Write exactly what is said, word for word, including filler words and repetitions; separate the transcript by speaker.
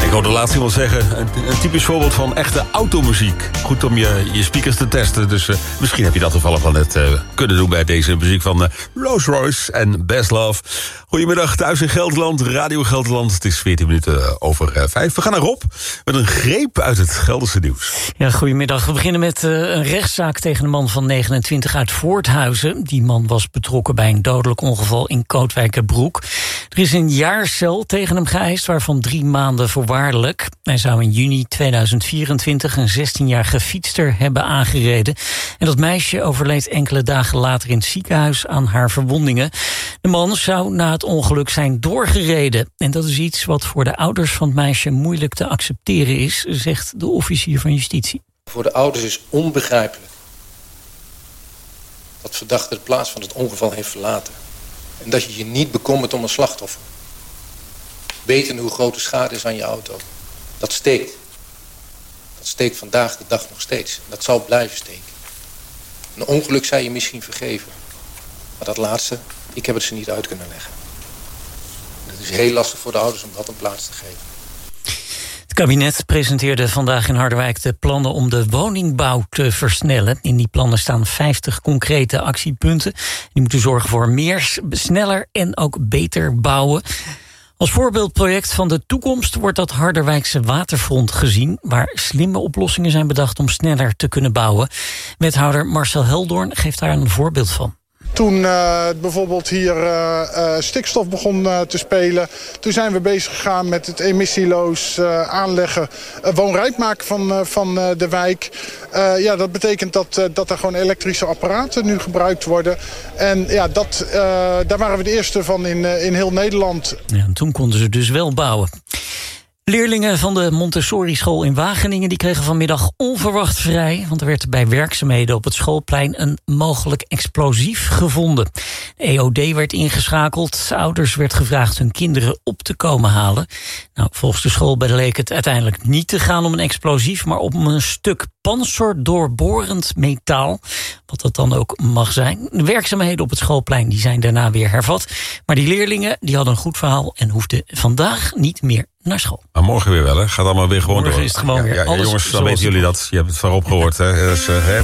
Speaker 1: Ik hoorde laatst iemand zeggen, een, een typisch voorbeeld van echte automuziek. Goed om je, je speakers te testen, dus uh, misschien heb je dat toevallig wel net uh, kunnen doen bij deze muziek van uh, Rolls Royce en Best Love. Goedemiddag, thuis in Gelderland, Radio Gelderland. Het is veertien minuten over uh, vijf. We gaan naar Rob met een greep uit het Gelderse nieuws.
Speaker 2: Ja, goedemiddag. We beginnen met uh, een rechtszaak tegen een man van negenentwintig uit Voorthuizen. Die man was betrokken bij een dodelijk ongeval in Kootwijkerbroek. Er is een jaar cel tegen hem geëist, waarvan drie maanden voorwaardelijk. Hij zou in juni tweeduizend vierentwintig een zestienjarige fietster hebben aangereden. En dat meisje overleed enkele dagen later in het ziekenhuis aan haar verwondingen. De man zou na het ongeluk zijn doorgereden. En dat is iets wat voor de ouders van het meisje moeilijk te accepteren is, zegt de officier van justitie.
Speaker 3: Voor de ouders is onbegrijpelijk dat verdachte de plaats van het ongeval heeft verlaten. En dat je je niet bekommert om een slachtoffer. Wetende hoe groot de schade is aan je auto. Dat steekt. Dat steekt vandaag de dag nog steeds. Dat zal blijven steken. Een ongeluk zou je misschien vergeven. Maar dat laatste, ik heb het ze niet uit kunnen leggen. Het is heel lastig voor de ouders om dat een plaats te geven.
Speaker 2: Het kabinet presenteerde vandaag in Harderwijk de plannen om de woningbouw te versnellen. In die plannen staan vijftig concrete actiepunten. Die moeten zorgen voor meer, sneller en ook beter bouwen. Als voorbeeldproject van de toekomst wordt dat Harderwijkse waterfront gezien, waar slimme oplossingen zijn bedacht om sneller te kunnen bouwen. Wethouder Marcel Heldoorn geeft daar een voorbeeld van.
Speaker 4: Toen uh, bijvoorbeeld hier uh, uh, stikstof begon uh, te spelen, toen zijn we bezig gegaan met het emissieloos uh, aanleggen, uh, woonrijk maken van, uh, van uh, de wijk. Uh, ja, dat betekent dat, uh, dat er gewoon elektrische apparaten nu gebruikt worden. En ja, dat, uh, daar waren we de eerste van in, uh, in heel Nederland.
Speaker 2: Ja, en toen konden ze dus wel bouwen. Leerlingen van de Montessori-school in Wageningen die kregen vanmiddag onverwacht vrij, want er werd bij werkzaamheden op het schoolplein een mogelijk explosief gevonden. De E O D werd ingeschakeld, ouders werd gevraagd hun kinderen op te komen halen. Nou, volgens de school bleek het uiteindelijk niet te gaan om een explosief, maar om een stuk panzerdoorborend metaal, wat dat dan ook mag zijn. De werkzaamheden op het schoolplein die zijn daarna weer hervat, maar die leerlingen die hadden een goed verhaal en hoefden vandaag niet meer naar school.
Speaker 1: Maar morgen weer wel, hè? Gaat allemaal weer gewoon
Speaker 2: morgen
Speaker 1: door.
Speaker 2: Is het gewoon
Speaker 1: ja,
Speaker 2: weer
Speaker 1: ja, ja,
Speaker 2: alles
Speaker 1: jongens, dan weten jullie dat. Je hebt het voorop gehoord, hè? Dus, uh, hè?